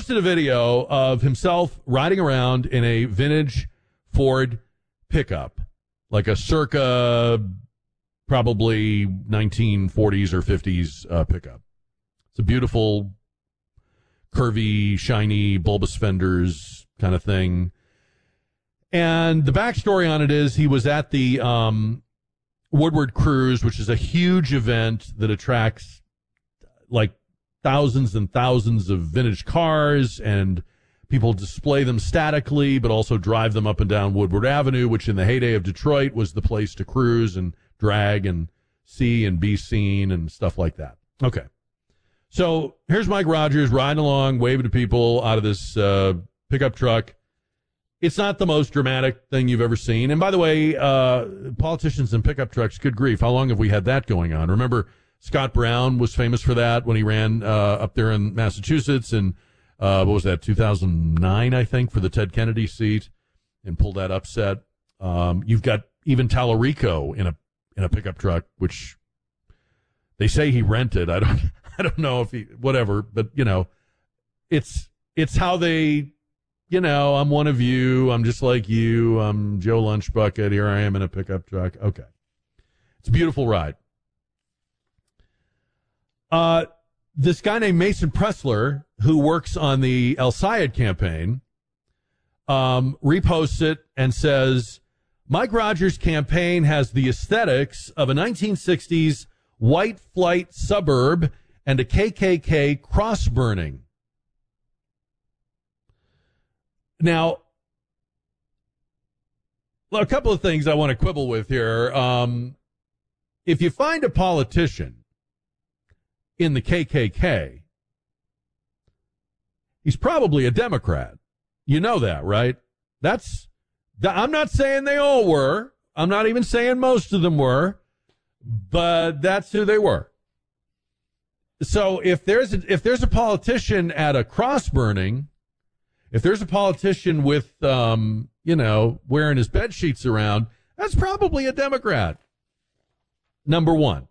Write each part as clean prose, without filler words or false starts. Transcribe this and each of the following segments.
posted a video of himself riding around in a vintage Ford pickup, like a circa probably 1940s or 50s pickup. It's a beautiful, curvy, shiny, bulbous fenders kind of thing. And the backstory on it is he was at the Woodward Cruise, which is a huge event that attracts like thousands and thousands of vintage cars, and people display them statically, but also drive them up and down Woodward Avenue, which in the heyday of Detroit was the place to cruise and drag and see and be seen and stuff like that. Okay. So here's Mike Rogers riding along, waving to people out of this pickup truck. It's not the most dramatic thing you've ever seen. And by the way, politicians and pickup trucks, good grief, how long have we had that going on? Remember, Scott Brown was famous for that when he ran up there in Massachusetts in, what was that, 2009, I think, for the Ted Kennedy seat, and pulled that upset. You've got even Tallarico in a pickup truck, which they say he rented. I don't know if he, whatever, but, you know, it's how they, you know, I'm one of you, I'm just like you, I'm Joe Lunchbucket, here I am in a pickup truck. Okay. It's a beautiful ride. This guy named Mason Pressler, who works on the El Sayed campaign, reposts it and says, Mike Rogers' campaign has the aesthetics of a 1960s white flight suburb and a KKK cross burning. Now, a couple of things I want to quibble with here. If you find a politician in the KKK, he's probably a Democrat. You know that, right? I'm not saying they all were. I'm not even saying most of them were, but that's who they were. So if there's a politician at a cross burning, if there's a politician with, you know, wearing his bed sheets around, that's probably a Democrat. Number one.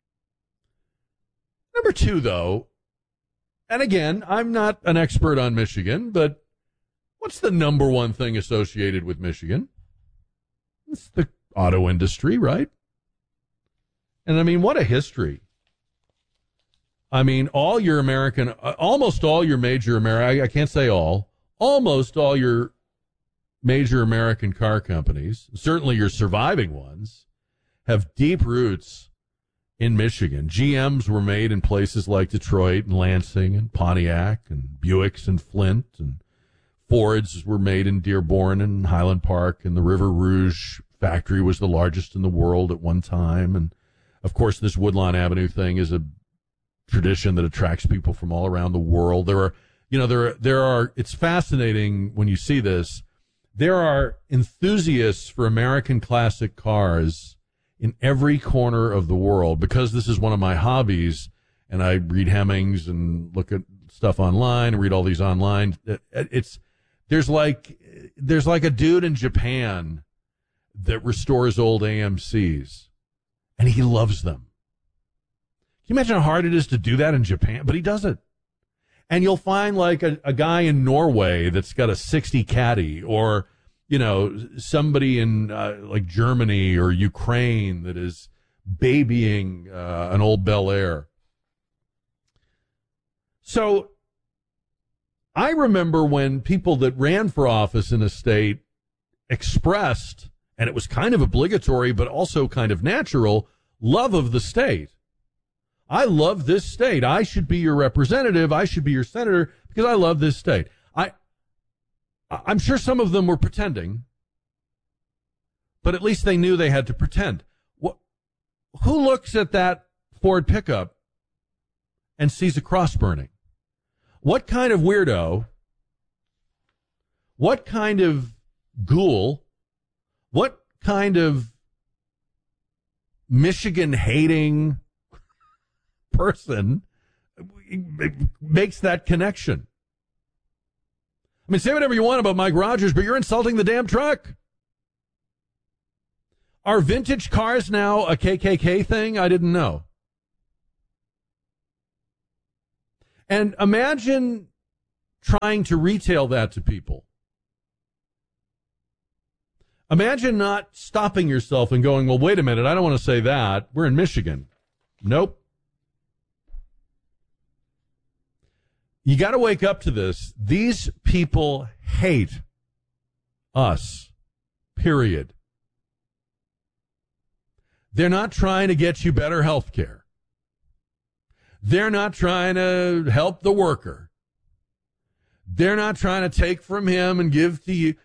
Number two, though, and again, I'm not an expert on Michigan, but what's the number one thing associated with Michigan? It's the auto industry, right? And I mean, what a history. I mean, almost all your major American, I can't say all, almost all your major American car companies, certainly your surviving ones, have deep roots in Michigan. GMs were made in places like Detroit and Lansing and Pontiac, and Buicks and Flint, and Fords were made in Dearborn and Highland Park, and the River Rouge factory was the largest in the world at one time. And of course, this Woodlawn Avenue thing is a tradition that attracts people from all around the world. There are, it's fascinating when you see this. There are enthusiasts for American classic cars in every corner of the world, because this is one of my hobbies, and I read Hemmings and look at stuff online and read all these online. There's like a dude in Japan that restores old AMCs, and he loves them. Can you imagine how hard it is to do that in Japan? But he does it. And you'll find like a guy in Norway that's got a 60 Caddy, or, you know, somebody in like Germany or Ukraine that is babying an old Bel Air. So I remember when people that ran for office in a state expressed, and it was kind of obligatory but also kind of natural, love of the state. I love this state. I should be your representative. I should be your senator because I love this state. I'm sure some of them were pretending, but at least they knew they had to pretend. Who looks at that Ford pickup and sees a cross burning? What kind of weirdo, what kind of ghoul, what kind of Michigan-hating person makes that connection? I mean, say whatever you want about Mike Rogers, but you're insulting the damn truck. Are vintage cars now a KKK thing? I didn't know. And imagine trying to retail that to people. Imagine not stopping yourself and going, well, wait a minute, I don't want to say that. We're in Michigan. Nope. You got to wake up to this. These people hate us, period. They're not trying to get you better health care. They're not trying to help the worker. They're not trying to take from him and give to you.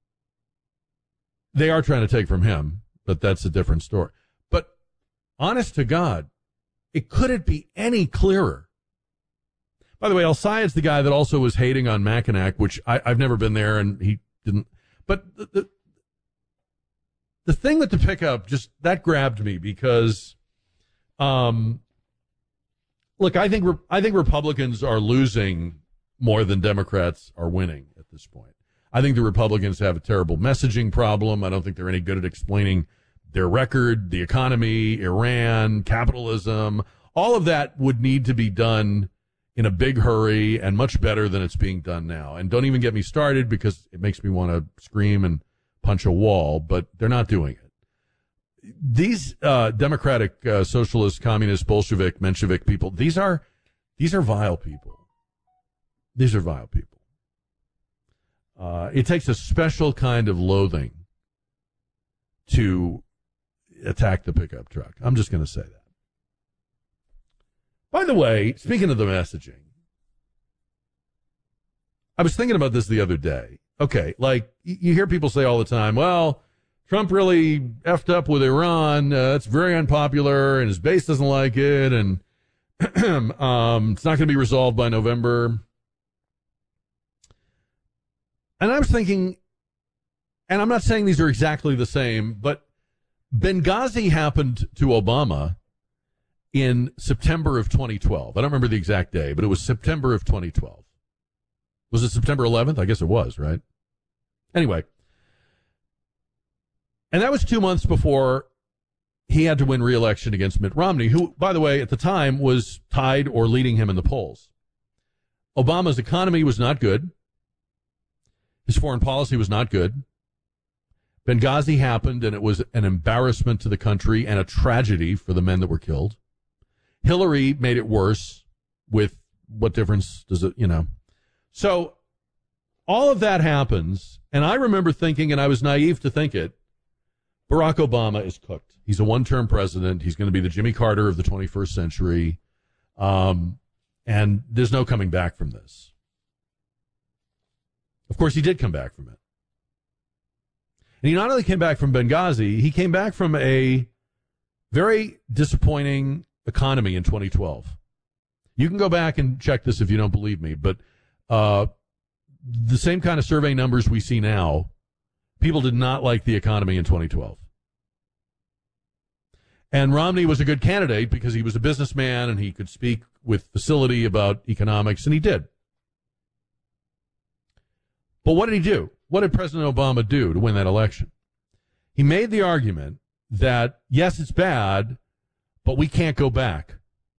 They are trying to take from him, but that's a different story. But honest to God, could it be any clearer? By the way, Al-Sayed's the guy that also was hating on Mackinac, which I've never been there, and he didn't. But the thing that to pick up, just that grabbed me because, look, I think Republicans are losing more than Democrats are winning at this point. I think the Republicans have a terrible messaging problem. I don't think they're any good at explaining their record, the economy, Iran, capitalism. All of that would need to be done in a big hurry and much better than it's being done now. And don't even get me started because it makes me want to scream and punch a wall, but they're not doing it. These democratic, socialist, communist, Bolshevik, Menshevik people, these are vile people. These are vile people. It takes a special kind of loathing to attack the pickup truck. I'm just going to say that. By the way, speaking of the messaging, I was thinking about this the other day. Okay, like you hear people say all the time, well, Trump really effed up with Iran. It's very unpopular, and his base doesn't like it, and it's not going to be resolved by November. And I was thinking, and I'm not saying these are exactly the same, but Benghazi happened to Obama in September of 2012. I don't remember the exact day, but it was September of 2012. Was it September 11th? I guess it was, right? Anyway. And that was 2 months before he had to win re-election against Mitt Romney, who, by the way, at the time was tied or leading him in the polls. Obama's economy was not good. His foreign policy was not good. Benghazi happened, and it was an embarrassment to the country and a tragedy for the men that were killed. Hillary made it worse with what difference does it, So all of that happens, and I remember thinking, and I was naive to think it, Barack Obama is cooked. He's a one-term president. He's going to be the Jimmy Carter of the 21st century, and there's no coming back from this. Of course, he did come back from it. And he not only came back from Benghazi, he came back from a very disappointing economy in 2012. You can go back and check this if you don't believe me, but the same kind of survey numbers we see now, people did not like the economy in 2012. And Romney was a good candidate because he was a businessman and he could speak with facility about economics, and he did. But what did he do? What did President Obama do to win that election? He made the argument that, yes, it's bad, but we can't go back.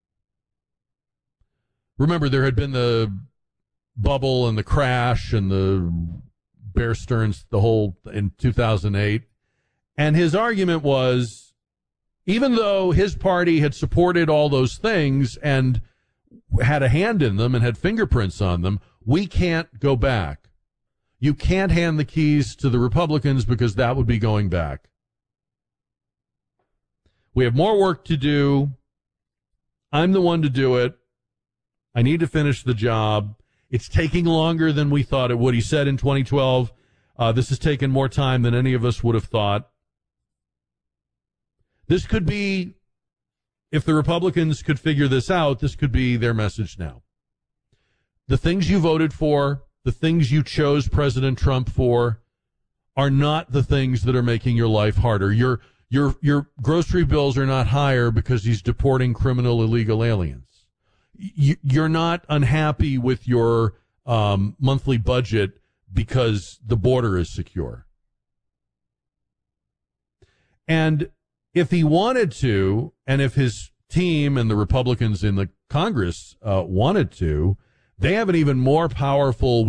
Remember, there had been the bubble and the crash and the Bear Stearns, the whole in 2008. And his argument was, even though his party had supported all those things and had a hand in them and had fingerprints on them, we can't go back. You can't hand the keys to the Republicans because that would be going back. We have more work to do. I'm the one to do it. I need to finish the job. It's taking longer than we thought it would. He said in 2012, this has taken more time than any of us would have thought. This could be, if the Republicans could figure this out, this could be their message now. The things you voted for, the things you chose President Trump for, are not the things that are making your life harder. Your grocery bills are not higher because he's deporting criminal illegal aliens. You're not unhappy with your monthly budget because the border is secure. And if he wanted to, and if his team and the Republicans in the Congress wanted to, They have an even more powerful